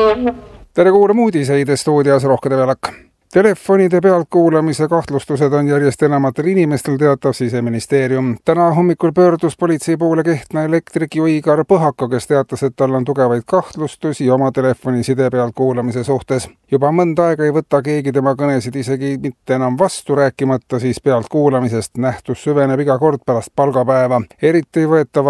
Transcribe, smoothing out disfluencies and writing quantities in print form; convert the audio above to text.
Tere kuulama uudiseid stuudios Rohke Develak. Telefonide pealtkuulamise kahtlustused on järjest enamatel inimestel, teatab Siseministeerium. Täna hommikul pöördus politsei poole Kehtna elektrik Juigar Põhaka, kes teatas, et tal on tugevaid kahtlustusi oma telefoniside pealtkuulamise suhtes. Juba mõnda aega ei võta keegi tema kõnesid isegi mitte enam vastu, rääkimata siis pealtkuulamisest. Nähtus süveneb iga kord pärast palgapäeva. Eriti ei võeta